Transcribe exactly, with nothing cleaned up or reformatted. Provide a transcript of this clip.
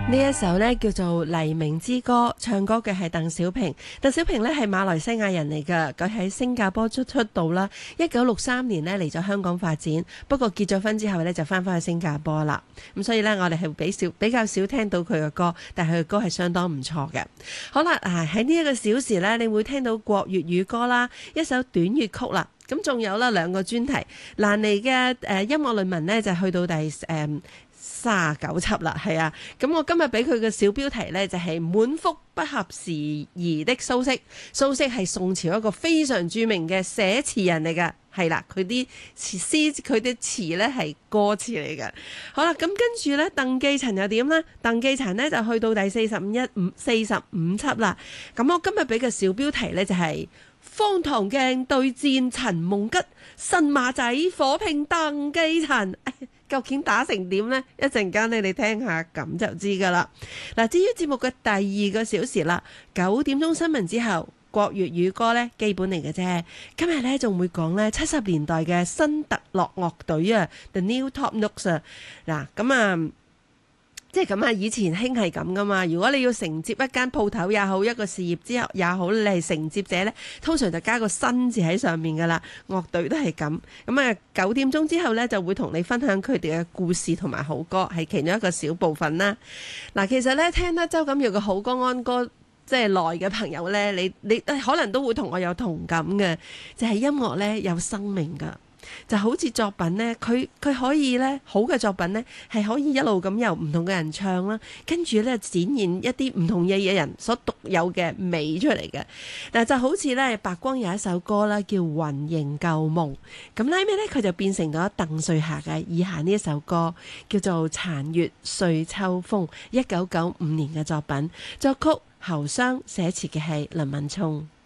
呢一首呢叫做《黎明之歌》，唱歌嘅係鄧小平。鄧小平呢係馬來西亞人嚟㗎，佢喺新加坡出出道啦。一九六三年呢嚟咗香港發展，不過結咗婚之後呢就翻返去新加坡啦。咁所以呢，我哋係比少比較少聽到佢嘅歌，但係佢嘅歌係相當唔錯嘅。好啦，啊喺呢一個小時呢，你會聽到國粵語歌啦，一首短粵曲啦。咁仲有啦兩個專題，蘭尼嘅誒音樂論文呢，就去到第誒。嗯三十九輯啦，係啊，咁我今日俾佢嘅小標題呢，就係、是、滿腹不合時宜的蘇軾。蘇軾係宋朝一個非常著名嘅寫詞人嚟㗎，係啦，佢啲詩佢啲詞呢係歌詞嚟㗎。好啦，咁跟住呢，鄧寄塵又點呢？鄧寄塵呢，就去到第四十五一五四十五輯啦。咁我今日俾嘅小標題呢，就係、是。方唐鏡對戰陳夢吉，神馬仔火拼鄧寄塵，究竟打成點呢？一陣間你哋聽下咁就知噶啦。嗱，至於節目嘅第二個小時啦，九點鐘新聞之後，國粵語歌呢基本嚟嘅啫。今日呢仲會講呢七十年代嘅新特樂樂隊啊 ，The New Top Notes 啊。嗱，咁啊。即係咁啊！以前興係咁噶嘛。如果你要承接一間鋪頭也好，一個事業之後也好，你係承接者呢，通常就加個新字喺上面噶啦。樂隊都係咁。咁啊，九點鐘之後呢，就會同你分享佢哋嘅故事同埋好歌，係其中一個小部分啦。嗱，其實呢，聽得周錦耀嘅好歌安歌即係耐嘅朋友呢，你你可能都會同我有同感嘅，就係音樂呢，有生命噶。就好似作品呢，佢佢可以呢，好嘅作品呢，係可以一路咁由唔同嘅人唱啦，跟住呢，展現一啲唔同嘅人所獨有嘅美出嚟嘅。嗱，就好似呢，白光有一首歌啦，叫《雲縈舊夢》，咁拉尾呢，佢就變成咗鄧瑞霞嘅以下呢一首歌，叫做《殘月歲秋風》，一九九五年嘅作品，作曲侯湘，寫詞嘅係林敏聰。